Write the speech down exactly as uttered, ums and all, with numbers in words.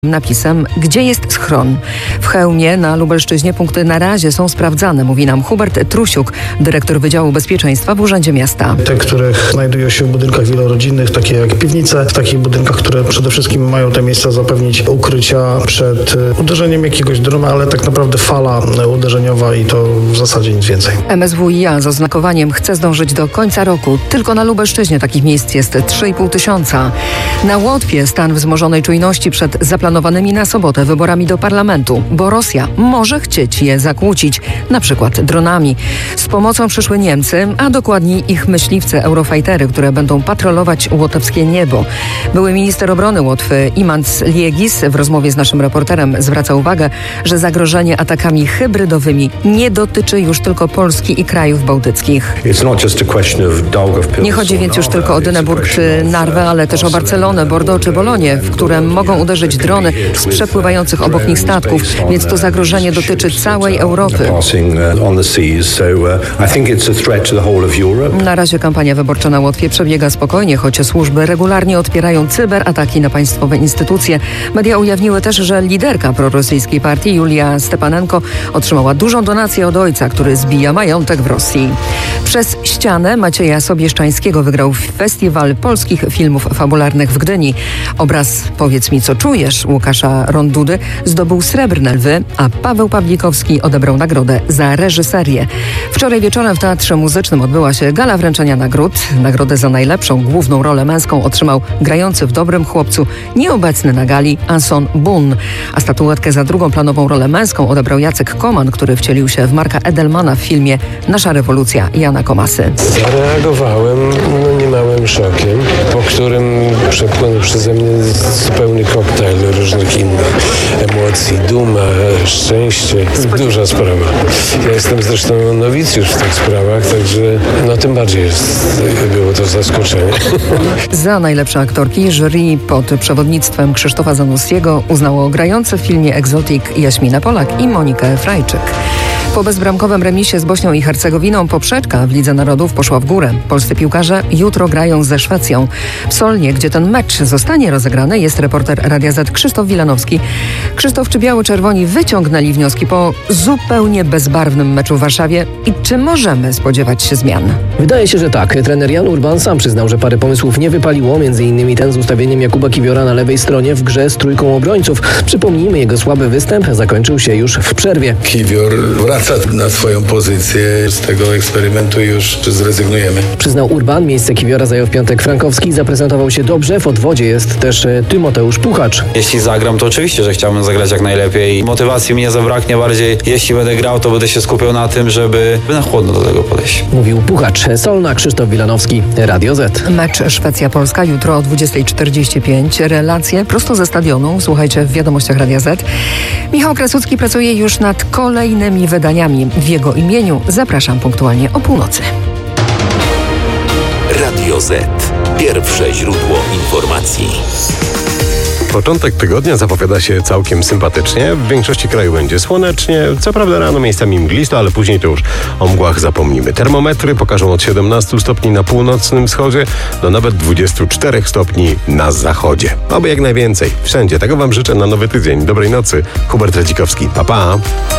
napisem "Gdzie jest schron?". W Chełmie na Lubelszczyźnie punkty na razie są sprawdzane, mówi nam Hubert Trusiuk, dyrektor Wydziału Bezpieczeństwa w Urzędzie Miasta. Te, które znajdują się w budynkach wielorodzinnych, takie jak piwnice, w takich budynkach, które przede wszystkim mają te miejsca zapewnić ukrycia przed uderzeniem jakiegoś drona, ale tak naprawdę fala uderzeniowa i to w zasadzie nic więcej. M S W i a z oznakowaniem chce zdążyć do końca roku. Tylko na Lubelszczyźnie takich miejsc jest trzy i pół tysiąca. Na Łotwie stan wzmożonej czujności przed zaplanowanymi na sobotę wyborami do parlamentu, bo Rosja może chcieć je zakłócić, na przykład dronami. Z pomocą przyszły Niemcy, a dokładniej ich myśliwce Eurofightery, które będą patrolować łotewskie niebo. Były minister obrony Łotwy Imants Liegis w rozmowie z naszym reporterem zwraca uwagę, że zagrożenie atakami hybrydowymi nie dotyczy już tylko Polski i krajów bałtyckich. Nie chodzi więc już tylko o Dyneburg czy Narwę, ale też o Barcelonę, Bordeaux czy Bolonię, w które mogą uderzyć drony z przepływających obok nich statków, więc to zagrożenie dotyczy całej Europy. Na razie kampania wyborcza na Łotwie przebiega spokojnie, choć służby regularnie odpierają cyberataki na państwowe instytucje. Media ujawniły też, że liderka prorosyjskiej partii Julia Stepanenko otrzymała dużą donację od ojca, który zbija majątek w Rosji. Przez ścianę Macieja Sobieszczańskiego wygrał Festiwal Polskich Filmów Fabularnych w Gdyni. Obraz "Powiedz mi, co czujesz" Łukasza Rondudy zdobył Srebrne Lwy, a Paweł Pawlikowski odebrał nagrodę za reżyserię. Wczoraj wieczorem w Teatrze Muzycznym odbyła się gala wręczenia nagród. Nagrodę za najlepszą główną rolę męską otrzymał grający w Dobrym Chłopcu nieobecny na gali Anson Boon, a statuetkę za drugą planową rolę męską odebrał Jacek Koman, który wcielił się w Marka Edelmana w filmie Nasza rewolucja Jana Komasy. Zareagowałem no, niemałym szokiem, po którym przepłynął przeze mnie zupełny koktajl różnych innych emocji, duma, szczęście. Duża sprawa. Ja jestem zresztą nowicjusz w tych sprawach, także no tym bardziej jest, było to zaskoczenie. Za najlepsze aktorki jury pod przewodnictwem Krzysztofa Zanussiego uznało grające w filmie Exotic Jaśmina Polak i Monikę Frajczyk. Po bezbramkowym remisie z Bośnią i Hercegowiną poprzeczka w Lidze Narodów poszła w górę. Polscy piłkarze jutro grają ze Szwecją. W Solnie, gdzie ten mecz zostanie rozegrany, jest reporter Radia Z Krzysztof Wilanowski. Krzysztof, czy biało-czerwoni wyciągnęli wnioski po zupełnie bezbarwnym meczu w Warszawie i czy możemy spodziewać się zmian? Wydaje się, że tak. Trener Jan Urban sam przyznał, że parę pomysłów nie wypaliło, między innymi ten z ustawieniem Jakuba Kiwiora na lewej stronie w grze z trójką obrońców. Przypomnijmy, jego słaby występ zakończył się już w przerwie. Kiwior wraca na swoją pozycję. Z tego eksperymentu już zrezygnujemy. Przyznał Urban. Miejsce Kiwiora zajął w piątek Frankowski. Zaprezentował się dobrze. W odwodzie jest też Tymoteusz Puchacz. Jeśli zagram, to oczywiście, że chciałbym zagrać jak najlepiej. Motywacji mi nie zabraknie bardziej. Jeśli będę grał, to będę się skupiał na tym, żeby na chłodno do tego podejść. Mówił Puchacz. Solna, Krzysztof Wilanowski, Radio Z. Mecz Szwecja-Polska jutro o dwudziestej czterdzieści pięć. Relacje prosto ze stadionu. Słuchajcie w wiadomościach Radia Z. Michał Krasucki pracuje już nad kolejnymi wydaniami. W jego imieniu zapraszam punktualnie o północy. Radio Z. Pierwsze źródło informacji. Początek tygodnia zapowiada się całkiem sympatycznie. W większości kraju będzie słonecznie. Co prawda rano miejscami mglisto, ale później to już o mgłach zapomnimy. Termometry pokażą od siedemnastu stopni na północnym wschodzie do nawet dwudziestu czterech stopni na zachodzie. Oby jak najwięcej. Wszędzie. Tego wam życzę na nowy tydzień. Dobrej nocy. Hubert Radzikowski. Pa, pa.